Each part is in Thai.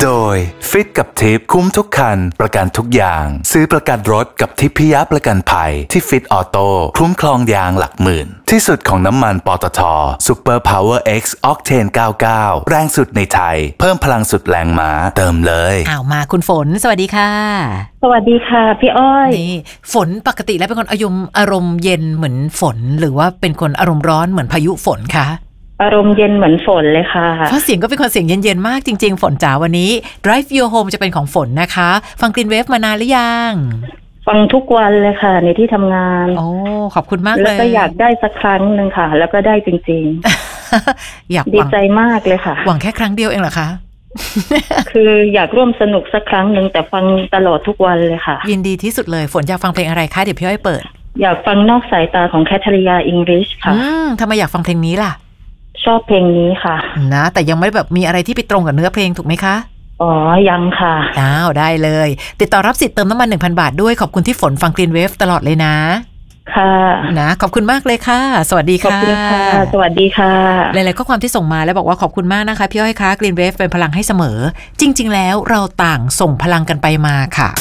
โดยฟิตกับทิปคุ้มทุกคันประกันทุกอย่างซื้อประกันรถกับทิพยประกันภัยที่ฟิตออโต้คุ้มครองยางหลักหมื่นที่สุดของน้ำมันปตท. Super Power X Octane 99แรงสุดในไทยเพิ่มพลังสุดแรงม้าเติมเลยมาคุณฝนสวัสดีค่ะสวัสดีค่ะพี่อ้อยนี่ฝนปกติแล้วเป็นคนอารมณ์เย็นเหมือนฝนหรือว่าเป็นคนอารมณ์ร้อนเหมือนพายุฝนคะอารมณ์เย็นเหมือนฝนเลยค่ะเพราะเสียงก็เป็นคนเสียงเย็นๆมากจริงๆฝนจ๋าวันนี้ Drive Your Home จะเป็นของฝนนะคะฟัง Green Wave มานานหรือยังฟังทุกวันเลยค่ะในที่ทำงานโอ้ขอบคุณมากเลยแล้วก็อยากได้สักครั้งนึงค่ะแล้วก็ได้จริงๆอยากดีใจมากเลยค่ะหวังแค่ครั้งเดียวเองเหรอคะคืออยากร่วมสนุกสักครั้งนึงแต่ฟังตลอดทุกวันเลยค่ะยินดีที่สุดเลยฝนอยากฟังเพลงอะไรคะเดี๋ยวพี่อ้อยเปิดอยากฟังนอกสายตาของแคทริยาอิงลิชค่ะทำไมอยากฟังเพลงนี้ล่ะชอบเพลงนี้ค่ะนะแต่ยังไม่แบบมีอะไรที่ไปตรงกับเนื้อเพลงถูกไหมคะอ๋อยังค่ะได้เลยติดต่อรับสิทธิ์เติมน้ำมัน 1,000 บาทด้วยขอบคุณที่ฝนฟัง Green Wave ตลอดเลยนะค่ะนะขอบคุณมากเลยค่ะสวัสดีค่ะขอบคุณค่ะสวัสดีค่ะหลายๆข้อความที่ส่งมาแล้วบอกว่าขอบคุณมากนะคะพี่อ้อยคะ Green Wave เป็นพลังให้เสมอจริงๆแล้วเราต่างส่งพลังกันไปมาค่ะ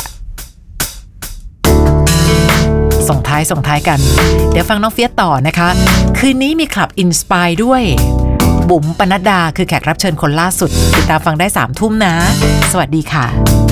ส่งท้ายกันเดี๋ยวฟังน้องเฟียสต่อนะคะคืนนี้มีคลับอินสไปร์ด้วยบุ๋มปนัดดาคือแขกรับเชิญคนล่าสุดติดตามฟังได้ 3 ทุ่มนะสวัสดีค่ะ